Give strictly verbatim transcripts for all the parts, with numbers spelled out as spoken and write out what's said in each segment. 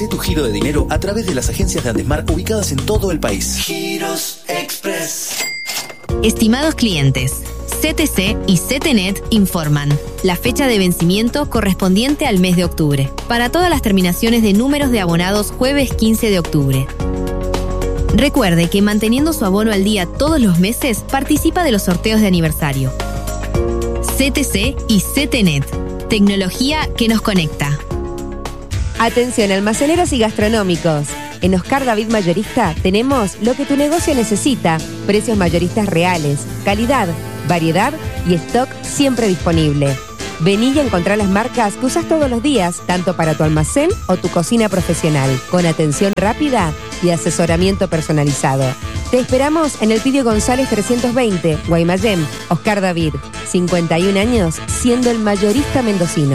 Hacé tu giro de dinero a través de las agencias de Andesmar ubicadas en todo el país. Giros Express. Estimados clientes, C T C y C T N E T informan la fecha de vencimiento correspondiente al mes de octubre. Para todas las terminaciones de números de abonados jueves quince de octubre. Recuerde que manteniendo su abono al día todos los meses, participa de los sorteos de aniversario. C T C y C T N E T. Tecnología que nos conecta. Atención almaceneros y gastronómicos. En Oscar David Mayorista tenemos lo que tu negocio necesita. Precios mayoristas reales, calidad, variedad y stock siempre disponible. Vení y encontrá las marcas que usas todos los días, tanto para tu almacén o tu cocina profesional, con atención rápida y asesoramiento personalizado. Te esperamos en el Pidio González trescientos veinte, Guaymallén. Oscar David, cincuenta y un años, siendo el mayorista mendocino.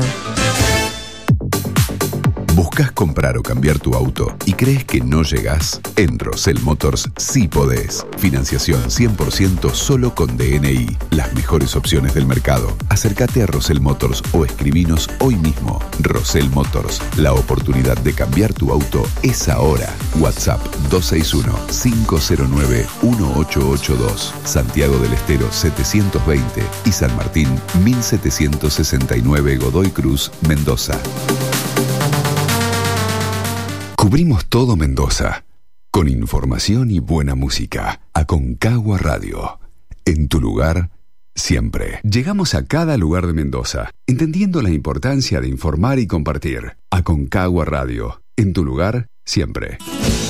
¿Buscas comprar o cambiar tu auto y crees que no llegás? En Rosell Motors sí podés. Financiación cien por ciento solo con D N I. Las mejores opciones del mercado. Acércate a Rosell Motors o escribinos hoy mismo. Rosell Motors. La oportunidad de cambiar tu auto es ahora. WhatsApp dos seis uno, cinco cero nueve, uno ocho ocho dos. Santiago del Estero setecientos veinte y San Martín mil setecientos sesenta y nueve Godoy Cruz, Mendoza. Cubrimos todo Mendoza, con información y buena música. Aconcagua Radio, en tu lugar, siempre. Llegamos a cada lugar de Mendoza, entendiendo la importancia de informar y compartir. Aconcagua Radio, en tu lugar, siempre.